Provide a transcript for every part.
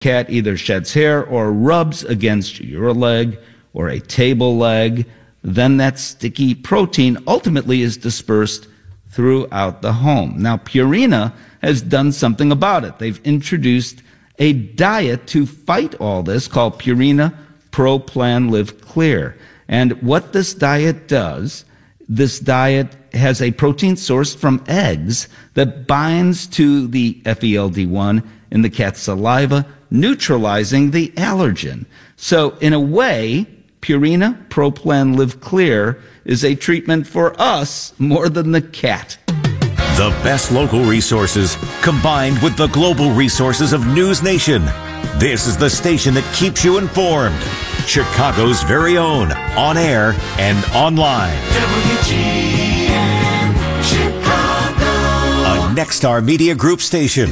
cat either sheds hair or rubs against your leg or a table leg, then that sticky protein ultimately is dispersed throughout the home. Now, Purina has done something about it. They've introduced a diet to fight all this called Purina Pro Plan Live Clear. And what this diet does, this diet has a protein sourced from eggs that binds to the FeLD1 in the cat's saliva, neutralizing the allergen. So in a way, Purina Pro Plan Live Clear is a treatment for us more than the cat. The best local resources combined with the global resources of News Nation. This is the station that keeps you informed. Chicago's very own, on air and online. WGN Chicago. A Nexstar Media Group station.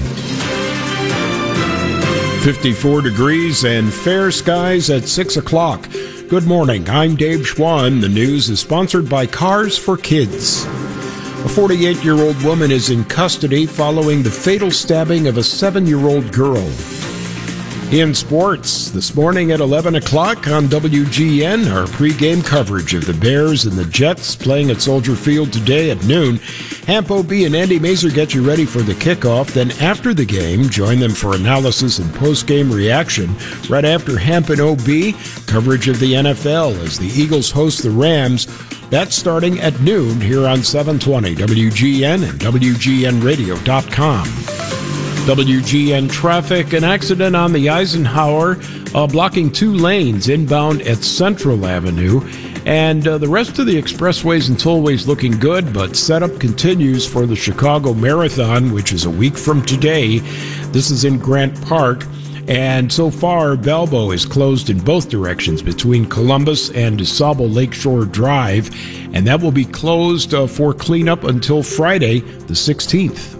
54 degrees and fair skies at 6 o'clock. Good morning. I'm Dave Schwann. The news is sponsored by Cars for Kids. A 48-year-old woman is in custody following the fatal stabbing of a 7-year-old girl. In sports, this morning at 11 o'clock on WGN, our pregame coverage of the Bears and the Jets playing at Soldier Field today at noon. Hamp OB and Andy Mazer get you ready for the kickoff. Then after the game, join them for analysis and postgame reaction. Right after Hamp and OB, coverage of the NFL as the Eagles host the Rams. That's starting at noon here on 720 WGN and WGNradio.com. WGN traffic, an accident on the Eisenhower blocking 2 lanes inbound at Central Avenue. And the rest of the expressways and tollways looking good, but setup continues for the Chicago Marathon, which is a week from today. This is in Grant Park. And so far, Balbo is closed in both directions between Columbus and DeSable Lakeshore Drive. And that will be closed for cleanup until Friday, the 16th.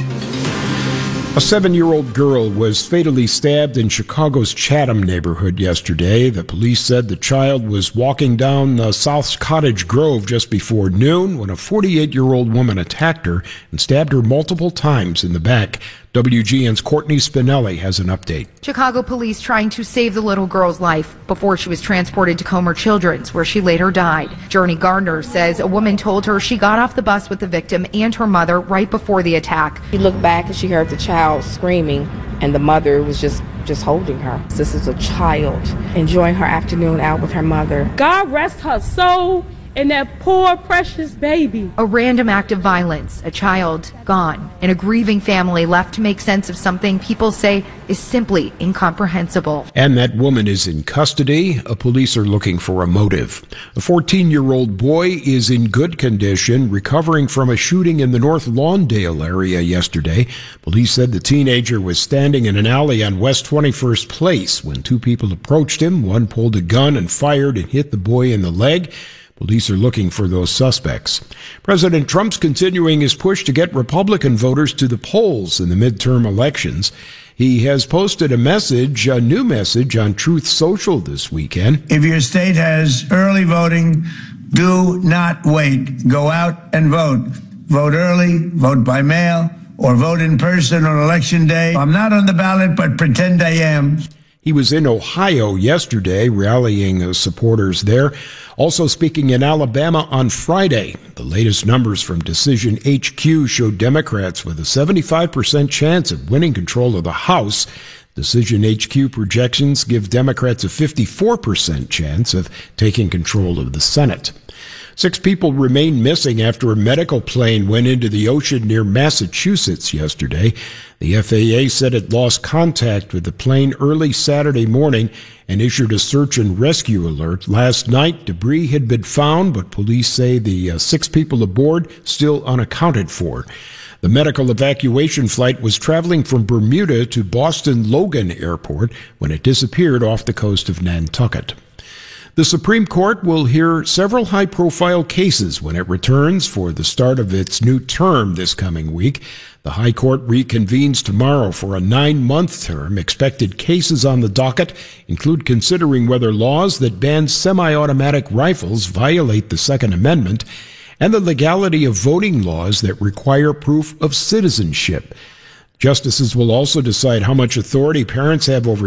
A 7-year-old girl was fatally stabbed in Chicago's Chatham neighborhood yesterday. The police said the child was walking down South Cottage Grove just before noon when a 48-year-old woman attacked her and stabbed her multiple times in the back. WGN's Courtney Spinelli has an update. Chicago police trying to save the little girl's life before she was transported to Comer Children's, where she later died. Journey Gardner says a woman told her she got off the bus with the victim and her mother right before the attack. She looked back and she heard the child screaming, and the mother was just holding her. This is a child enjoying her afternoon out with her mother. God rest her soul and that poor, precious baby. A random act of violence, a child gone, and a grieving family left to make sense of something people say is simply incomprehensible. And that woman is in custody. Police are looking for a motive. A 14-year-old boy is in good condition, recovering from a shooting in the North Lawndale area yesterday. Police said the teenager was standing in an alley on West 21st Place when 2 people approached him. One pulled a gun and fired and hit the boy in the leg. Police are looking for those suspects. President Trump's continuing his push to get Republican voters to the polls in the midterm elections. He has posted a new message on Truth Social this weekend. If your state has early voting, do not wait. Go out and vote. Vote early, vote by mail, or vote in person on Election Day. I'm not on the ballot, but pretend I am. He was in Ohio yesterday, rallying supporters there. Also speaking in Alabama on Friday. The latest numbers from Decision HQ show Democrats with a 75% chance of winning control of the House. Decision HQ projections give Democrats a 54% chance of taking control of the Senate. 6 people remain missing after a medical plane went into the ocean near Massachusetts yesterday. The FAA said it lost contact with the plane early Saturday morning and issued a search and rescue alert. Last night, debris had been found, but police say the 6 people aboard still unaccounted for. The medical evacuation flight was traveling from Bermuda to Boston Logan Airport when it disappeared off the coast of Nantucket. The Supreme Court will hear several high-profile cases when it returns for the start of its new term this coming week. The High Court reconvenes tomorrow for a 9-month term. Expected cases on the docket include considering whether laws that ban semi-automatic rifles violate the Second Amendment and the legality of voting laws that require proof of citizenship. Justices will also decide how much authority parents have over